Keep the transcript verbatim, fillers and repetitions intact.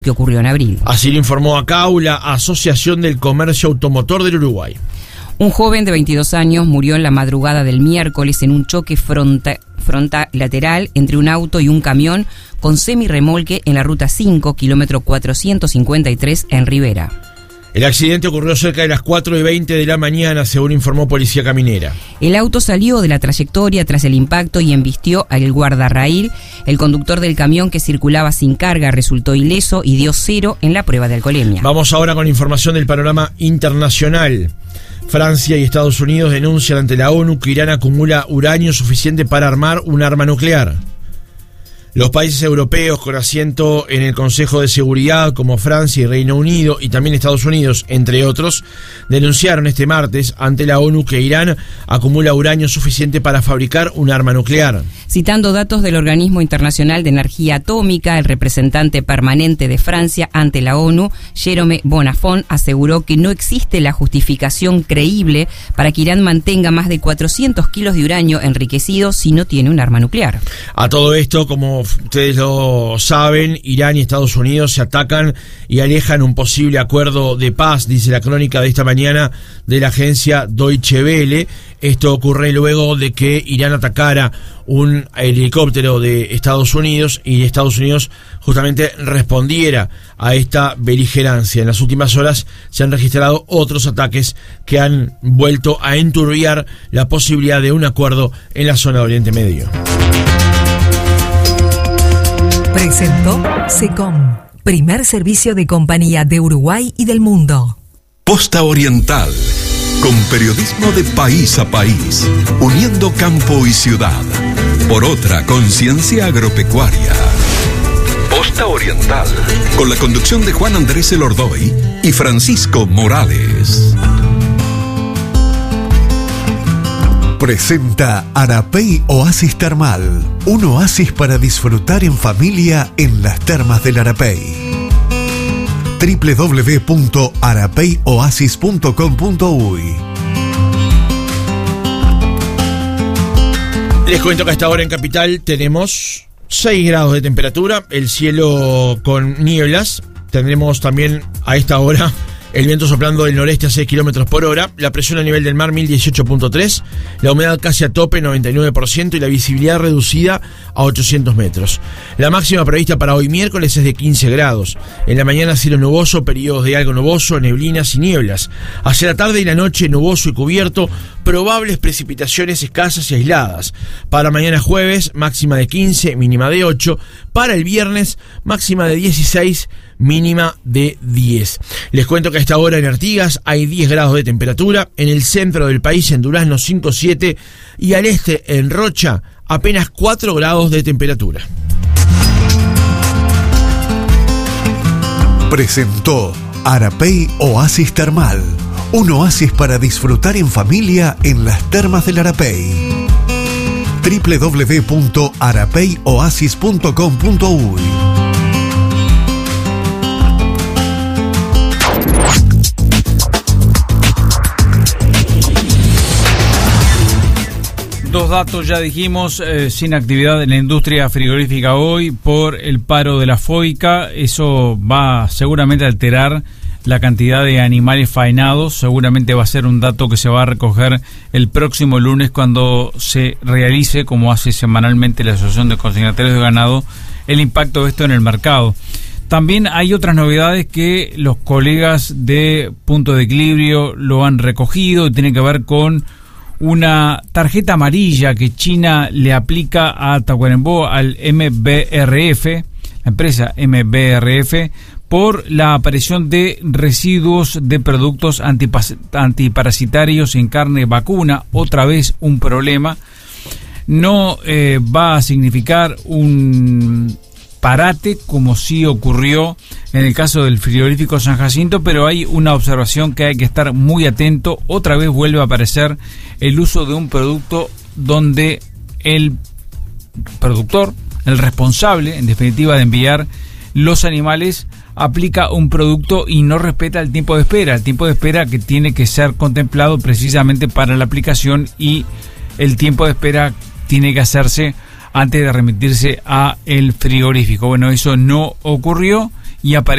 que ocurrió en abril. Así lo informó A C A U, la Asociación del Comercio Automotor del Uruguay. Un joven de veintidós años murió en la madrugada del miércoles en un choque fronta, frontal lateral entre un auto y un camión con semirremolque en la ruta cinco, kilómetro cuatrocientos cincuenta y tres en Rivera. El accidente ocurrió cerca de las cuatro y veinte de la mañana, según informó Policía Caminera. El auto salió de la trayectoria tras el impacto y embistió al guardarraíl. El conductor del camión, que circulaba sin carga, resultó ileso y dio cero en la prueba de alcoholemia. Vamos ahora con información del panorama internacional. Francia y Estados Unidos denuncian ante la ONU que Irán acumula uranio suficiente para armar un arma nuclear. Los países europeos con asiento en el Consejo de Seguridad, como Francia y Reino Unido, y también Estados Unidos, entre otros, denunciaron este martes ante la ONU que Irán acumula uranio suficiente para fabricar un arma nuclear. Citando datos del Organismo Internacional de Energía Atómica, el representante permanente de Francia ante la ONU, Jérôme Bonafont, aseguró que no existe la justificación creíble para que Irán mantenga más de cuatrocientos kilos de uranio enriquecido si no tiene un arma nuclear. A todo esto, como ustedes lo saben, Irán y Estados Unidos se atacan y alejan un posible acuerdo de paz, dice la crónica de esta mañana de la agencia Deutsche Welle. Esto ocurre luego de que Irán atacara un helicóptero de Estados Unidos y Estados Unidos justamente respondiera a esta beligerancia. En las últimas horas se han registrado otros ataques que han vuelto a enturbiar la posibilidad de un acuerdo en la zona de Oriente Medio. Presentó SECOM, primer servicio de compañía de Uruguay y del mundo. Posta Oriental, con periodismo de país a país, uniendo campo y ciudad, por otra conciencia agropecuaria. Posta Oriental, con la conducción de Juan Andrés Elordoy y Francisco Morales. Presenta Arapey Oasis Termal, un oasis para disfrutar en familia en las termas del Arapey. doble u doble u doble u punto arapey oasis punto com punto uy. Les cuento que a esta hora en Capital tenemos seis grados de temperatura, el cielo con nieblas. Tendremos también a esta hora el viento soplando del noreste a seis kilómetros por hora, la presión a nivel del mar mil dieciocho punto tres, la humedad casi a tope noventa y nueve por ciento y la visibilidad reducida a ochocientos metros. La máxima prevista para hoy miércoles es de quince grados. En la mañana cielo nuboso, periodos de algo nuboso, neblinas y nieblas. Hacia la tarde y la noche nuboso y cubierto, probables precipitaciones escasas y aisladas. Para mañana jueves, máxima de quince, mínima de ocho. Para el viernes, máxima de dieciséis, mínima de diez. Les cuento que a esta hora en Artigas hay diez grados de temperatura, en el centro del país, en Durazno cinco siete y al este, en Rocha, apenas cuatro grados de temperatura. Presentó Arapey Oasis Termal, un oasis para disfrutar en familia en las termas del Arapey. doble u doble u doble u punto arapey oasis punto com punto uy. Dos datos ya dijimos, eh, sin actividad en la industria frigorífica hoy por el paro de la FOICA. Eso va seguramente a alterar la cantidad de animales faenados. Seguramente va a ser un dato que se va a recoger el próximo lunes cuando se realice, como hace semanalmente la Asociación de Consignatarios de Ganado, el impacto de esto en el mercado. También hay otras novedades que los colegas de Punto de Equilibrio lo han recogido y tienen que ver con una tarjeta amarilla que China le aplica a Tacuarembó, al M B R F, la empresa M B R F, por la aparición de residuos de productos antipas- antiparasitarios en carne vacuna. Otra vez un problema. No eh, va a significar un parate como sí ocurrió en el caso del frigorífico San Jacinto, pero hay una observación que hay que estar muy atento. Otra vez vuelve a aparecer el uso de un producto donde el productor, el responsable, en definitiva, de enviar los animales, aplica un producto y no respeta el tiempo de espera, el tiempo de espera que tiene que ser contemplado precisamente para la aplicación, y el tiempo de espera tiene que hacerse antes de remitirse a el frigorífico. Bueno, eso no ocurrió y aparece